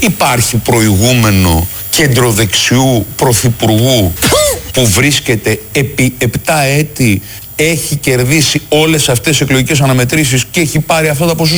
Υπάρχει προηγούμενο κεντροδεξιού πρωθυπουργού που βρίσκεται επί 7 έτη, έχει κερδίσει όλες αυτές τις εκλογικές αναμετρήσεις και έχει πάρει αυτά τα ποσοστά?